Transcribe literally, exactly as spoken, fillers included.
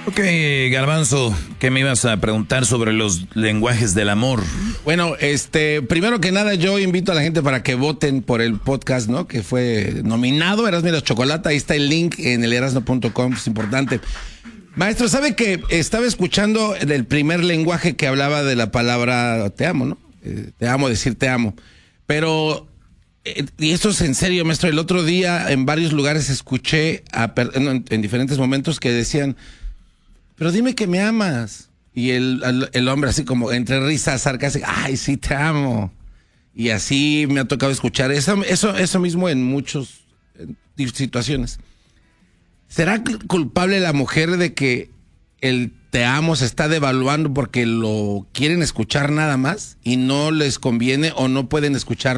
Ok, Garbanzo, ¿qué me ibas a preguntar sobre los lenguajes del amor? Bueno, este, primero que nada, yo invito a la gente para que voten por el podcast, ¿no? Que fue nominado, Erasmo y la Chocolata. Ahí está el link en el erasmo punto com, es importante. Maestro, ¿sabe que estaba escuchando el primer lenguaje que hablaba de la palabra te amo, ¿no? Eh, te amo, decir te amo. Pero, eh, y esto es en serio, maestro, el otro día en varios lugares escuché a, en, en diferentes momentos que decían, pero dime que me amas. Y el, el hombre así como entre risas sarcásticas, ay, sí te amo. Y así me ha tocado escuchar eso, eso, eso mismo en muchas situaciones. ¿Será culpable la mujer de que el te amo se está devaluando porque lo quieren escuchar nada más y no les conviene o no pueden escuchar